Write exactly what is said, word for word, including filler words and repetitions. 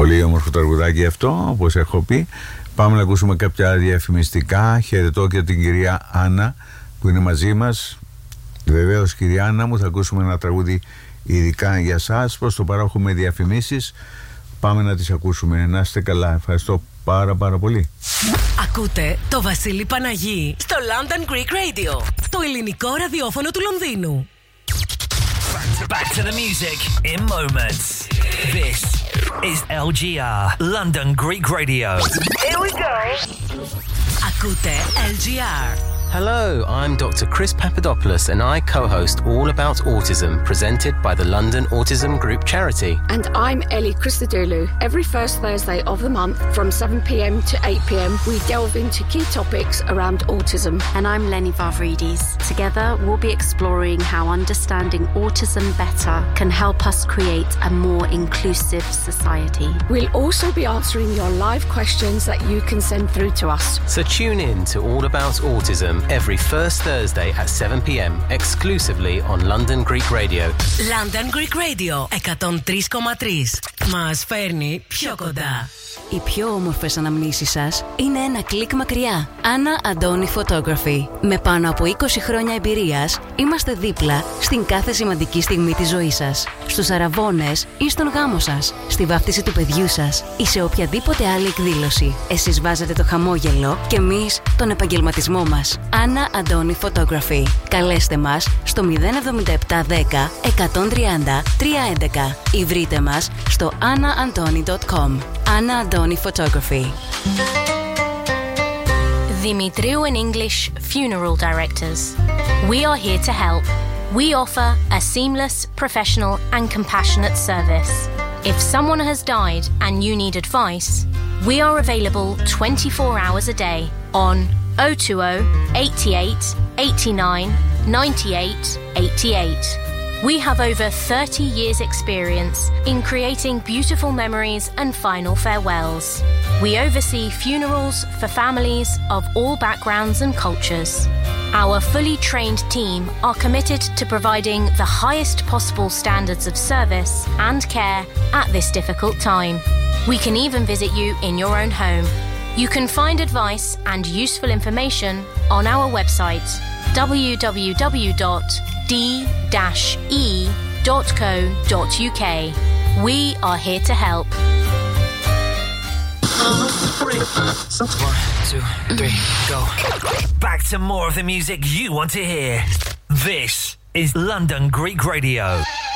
Πολύ όμορφο τραγουδάκι αυτό, όπως έχω πει. Πάμε να ακούσουμε κάποια διαφημιστικά. Χαιρετώ και την κυρία Άννα που είναι μαζί μας. Βεβαίως, κυρία Άννα μου, θα ακούσουμε ένα τραγούδι ειδικά για σας. Προς το παρόν έχουμε διαφημίσεις. Πάμε να τις ακούσουμε. Να είστε καλά. Ευχαριστώ πάρα πάρα πολύ. Ακούτε το Βασίλη Παναγί στο London Greek Radio, το ελληνικό ραδιόφωνο του Λονδίνου. Back to the music in moments. This is L G R, London Greek Radio. Here we go. Ακούτε L G R. Hello, I'm Doctor Chris Papadopoulos and I co-host All About Autism, presented by the London Autism Group charity. And I'm Ellie Christodoulou. Every first Thursday of the month from seven p.m. to eight p.m. we delve into key topics around autism. And I'm Lenny Vavridis. Together we'll be exploring how understanding autism better can help us create a more inclusive society. We'll also be answering your live questions that you can send through to us. So tune in to All About Autism every first Thursday at seven p.m. exclusively on London Greek Radio. London Greek Radio εκατόν τρία κόμμα τρία. Μας φέρνει πιο κοντά. Οι πιο όμορφες αναμνήσεις σας είναι ένα κλικ μακριά. Άννα Αντώνη Photography. Με πάνω από είκοσι χρόνια εμπειρίας, είμαστε δίπλα στην κάθε σημαντική στιγμή της ζωής σας. Στους αραβώνες ή στον γάμο σας, στη βάφτιση του παιδιού σας ή σε οποιαδήποτε άλλη εκδήλωση. Εσείς βάζετε το χαμόγελο και εμείς τον επαγγελματισμό μας. Άννα Αντώνη Photography. Καλέστε μας στο μηδέν εβδομήντα επτά δέκα εκατόν τριάντα τριακόσια έντεκα ή βρείτε μας στο anna antoni dot com. Anna Αντώνη Photography. Dimitriou and English Funeral Directors. We are here to help. We offer a seamless, professional and compassionate service. If someone has died and you need advice, we are available twenty-four hours a day on oh two oh, eighty-eight, eighty-nine, ninety-eight, eighty-eight. We have over thirty years experience in creating beautiful memories and final farewells. We oversee funerals for families of all backgrounds and cultures. Our fully trained team are committed to providing the highest possible standards of service and care at this difficult time. We can even visit you in your own home. You can find advice and useful information on our website w w w dot d dash e dot co dot u k. We are here to help. One, two, three, go. Back to more of the music you want to hear. This is London Greek Radio.